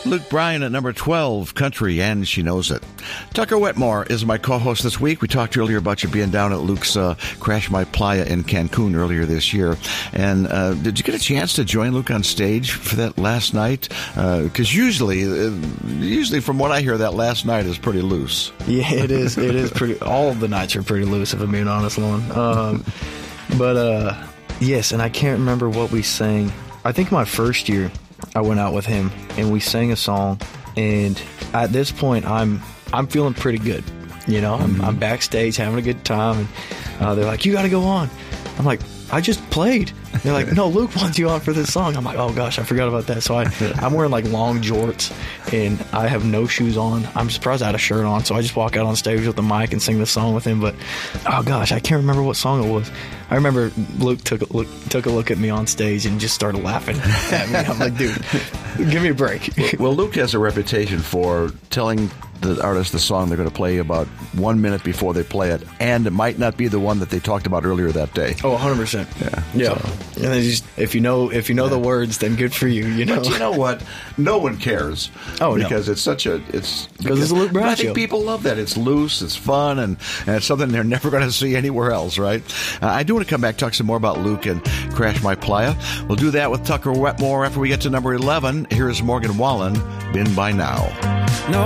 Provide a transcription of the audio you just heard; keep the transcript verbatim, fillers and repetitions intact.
Luke Bryan at number twelve, Country, and She Knows It. Tucker Wetmore is my co-host this week. We talked earlier about you being down at Luke's uh, Crash My Playa in Cancun earlier this year. And uh, did you get a chance to join Luke on stage for that last night? Because uh, usually, uh, usually from what I hear, that last night is pretty loose. Yeah, it is. It is pretty. All of the nights are pretty loose, if I'm being honest, Lon. Um, but uh, yes, and I can't remember what we sang. I think my first year, I went out with him and we sang a song, and at this point I'm I'm feeling pretty good, you know. I'm, mm-hmm. I'm backstage having a good time, and uh, they're like, "You got to go on." I'm like, "I just played." They're like, "No, Luke wants you on for this song." I'm like, "Oh gosh, I forgot about that." So I I'm wearing like long jorts and I have no shoes on. I'm surprised I had a shirt on, so I just walk out on stage with the mic and sing the song with him. But oh gosh, I can't remember what song it was. I remember Luke took a look took a look at me on stage and just started laughing at me. I'm like, "Dude, give me a break." Well, Luke has a reputation for telling the artist the song they're going to play about one minute before they play it, and it might not be the one that they talked about earlier that day. Oh, one hundred percent. Yeah. Yeah. So. And then just, if you know if you know yeah. the words, then good for you, you know. But you know what? No one cares. Oh, because no. it's such a it's because it's a Luke Bryan I think show. People love that. It's loose, it's fun, and, and it's something they're never going to see anywhere else, right? Uh, I do want to come back and talk some more about Luke and Crash My Playa. We'll do that with Tucker Wetmore after we get to number eleven. Here is Morgan Wallen, Been By Now. No